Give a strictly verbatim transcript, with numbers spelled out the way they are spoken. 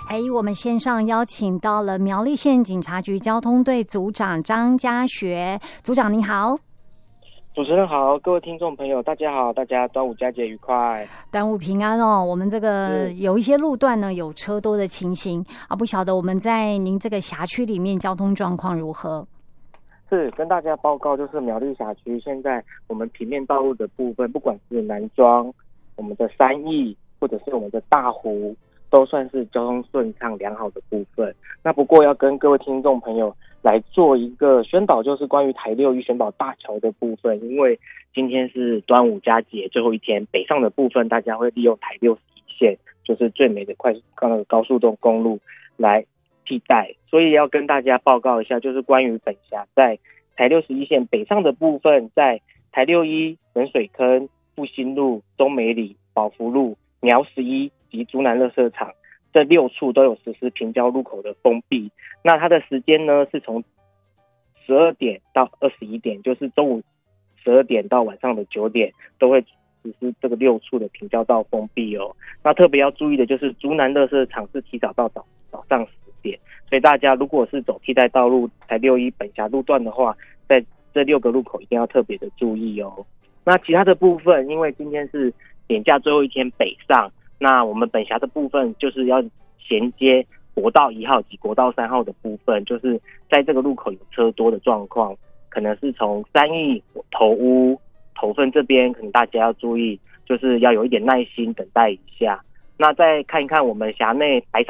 哎，我们线上邀请到了苗栗县警察局交通队组长张家学组长，您好。 主持人好，各位听众朋友大家好，大家端午佳节愉快， 端午平安哦。我们这个有一些路段呢有车多的情形啊，不晓得我们在您这个辖区里面交通状况如何？ 是跟大家报告，就是苗栗辖区现在我们平面道路的部分，不管是南庄、我们的三义或者是我们的大湖，都算是交通顺畅良好的部分。那不过要跟各位听众朋友来做一个宣导，就是关于台六一宣导大桥的部分，因为今天是端午佳节最后一天，北上的部分大家会利用台六十一线，就是最美的快高高速公路来替代，所以要跟大家报告一下，就是关于本辖在台六十一线北上的部分，在台六一、冷水坑、复兴路、中美里、宝福路、苗十一及竹南垃圾场这六处都有实施平交路口的封闭。那它的时间呢是从十二点到二十一点，就是中午十二点到晚上的九点都会实施这个六处的平交道封闭哦。那特别要注意的就是竹南垃圾场是提早到早早上十点，所以大家如果是走替代道路台六一本辖路段的话，在这六个路口一定要特别的注意哦。那其他的部分，因为今天是连假最后一天北上，那我们本辖的部分就是要衔接国道一号及国道三号的部分，就是在这个路口有车多的状况，可能是从三义、头屋、头份这边，可能大家要注意，就是要有一点耐心等待一下。那再看一看我们辖内白